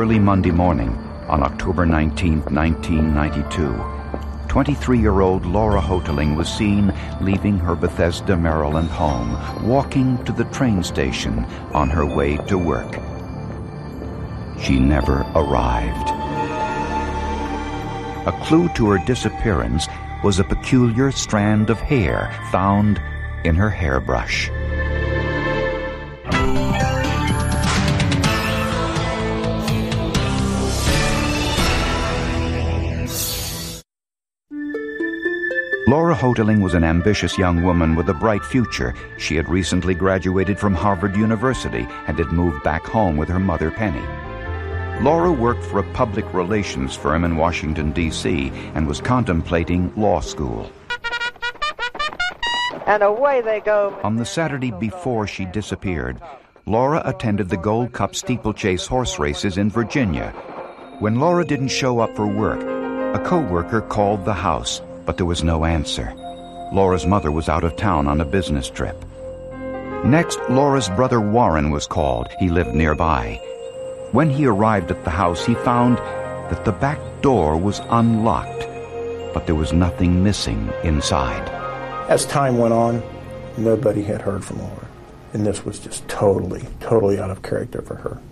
early Monday morning on October 19, 1992, 23-year-old Laura Hoteling was seen leaving her Bethesda, Maryland home, walking to the train station on her way to work. She never arrived. A clue to her disappearance was a peculiar strand of hair found in her hairbrush. Laura Hoteling was an ambitious young woman with a bright future. She had recently graduated from Harvard University and had moved back home with her mother, Penny. Laura worked for a public relations firm in Washington, D.C., and was contemplating law school. And away they go. On the Saturday before she disappeared, Laura attended the Gold Cup steeplechase horse races in Virginia. When Laura didn't show up for work, a co-worker called the house, but there was no answer. Laura's mother was out of town on a business trip. Next, Laura's brother Warren was called. He lived nearby. When he arrived at the house, he found that the back door was unlocked, but there was nothing missing inside. As time went on, nobody had heard from Laura, and this was just totally out of character for her.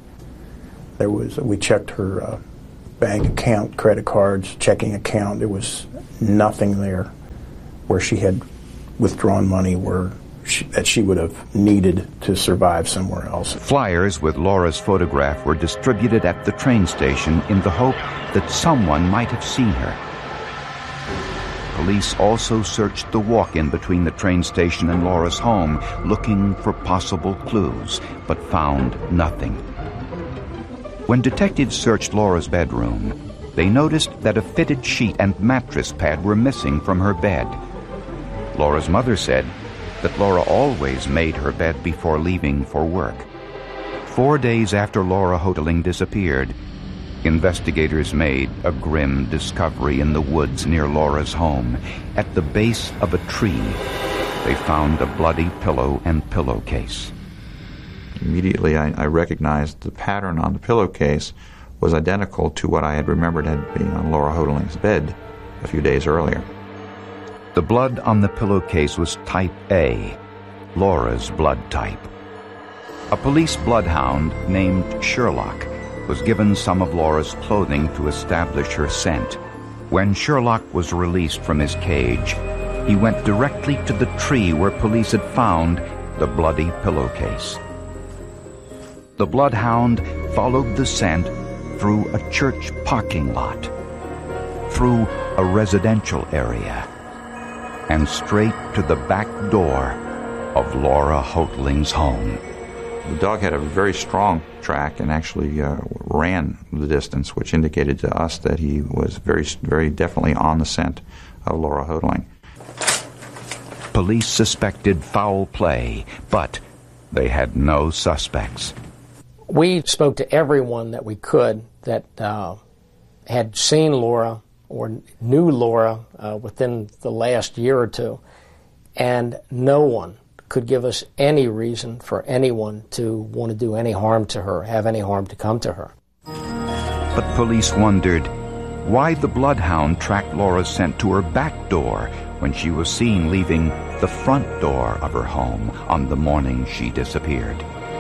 We checked her bank account, credit cards, checking account. There was nothing there where she had withdrawn money that she would have needed to survive somewhere else. Flyers with Laura's photograph were distributed at the train station in the hope that someone might have seen her. Police also searched the walk-in between the train station and Laura's home, looking for possible clues, but found nothing. When detectives searched Laura's bedroom, they noticed that a fitted sheet and mattress pad were missing from her bed. Laura's mother said that Laura always made her bed before leaving for work. 4 days after Laura Hoteling disappeared, investigators made a grim discovery in the woods near Laura's home. At the base of a tree, they found a bloody pillow and pillowcase. Immediately, I recognized the pattern on the pillowcase was identical to what I had remembered had been on Laura Hoteling's bed a few days earlier. The blood on the pillowcase was type A, Laura's blood type. A police bloodhound named Sherlock was given some of Laura's clothing to establish her scent. When Sherlock was released from his cage, he went directly to the tree where police had found the bloody pillowcase. The bloodhound followed the scent through a church parking lot, through a residential area, and straight to the back door of Laura Hoteling's home. The dog had a very strong track and actually ran the distance, which indicated to us that he was very definitely on the scent of Laura Hoteling. Police suspected foul play, but they had no suspects. We spoke to everyone that we could that had seen Laura or knew Laura within the last year or two, and no one could give us any reason for anyone to want to do any harm to her, have any harm to come to her. But police wondered why the bloodhound tracked Laura's scent to her back door when she was seen leaving the front door of her home on the morning she disappeared.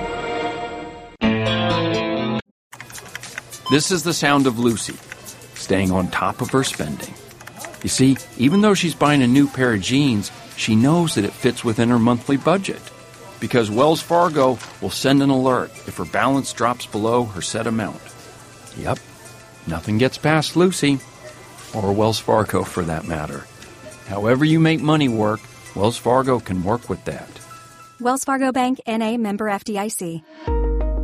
This is the sound of Lucy, staying on top of her spending. You see, even though she's buying a new pair of jeans, she knows that it fits within her monthly budget, because Wells Fargo will send an alert if her balance drops below her set amount. Yep, nothing gets past Lucy, or Wells Fargo for that matter. However you make money work, Wells Fargo can work with that. Wells Fargo Bank, N.A., member FDIC.